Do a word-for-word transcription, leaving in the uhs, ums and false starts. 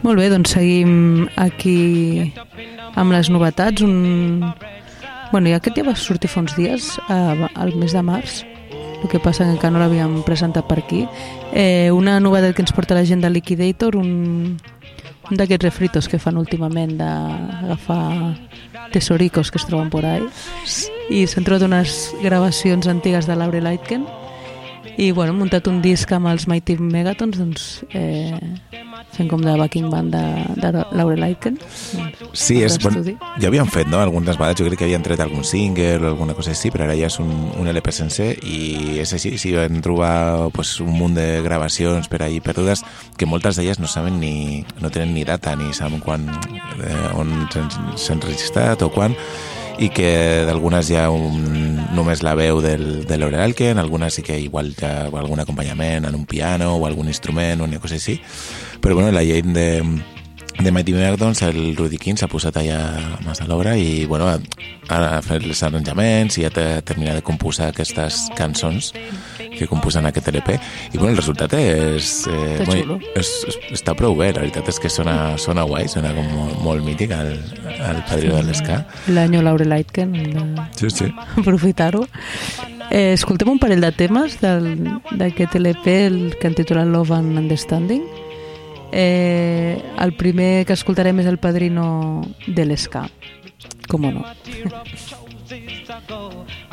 Molt bé, doncs seguim aquí amb les novetats. Un... Bueno, ja aquest ja va sortir fa uns dies, eh, al mes de març, el que passa que encara no l'havíem presentat per aquí. Eh, una novetat que ens porta la gent de Liquidator, un, un d'aquests refritos que fan últimament d'agafar tesoricos que es troben por ahí, i s'han trobat unes gravacions antigues de Laurel Aitken i bueno, hem muntat un disc amb els Mighty Megatons, doncs eh, fent com de backing band de, de Laurel Aitken. Sí, és, bueno, ja havíem fet, no?, algunes vegades, jo crec que havien tret algun single o alguna cosa així, però ara ja és un, un L P sencer i és així, sí, vam trobar pues, un munt de gravacions per ahí perdudes que moltes d'elles no saben ni, no tenen ni data ni saben quan, eh, on s'han registrat o quan, i que d'algunes hi ha un, només la veu del, de Laurel Aitken, algunes sí que igual hi ha algun acompanyament en un piano o algun instrument o una cosa així, però bueno, la gent de, de Mighty Megatons, el Rudy King s'ha posat allà més a l'obra i bueno, ha fet els arranjaments i ha terminat de composar aquestes cançons que composen aquest L P i bueno, el resultat és, eh, bueno, és, és està prou bé, la veritat és que sona, sona guai, sona com molt, molt mític el, el padrino de l'esca. L'any Laurel Aitken, de... sí, sí. aprofitar-ho. Eh, escoltem un parell de temes d'aquest L P, el que han titulat Love and Understanding. Eh, el primer que escoltarem és el padrino de l'esca, com no.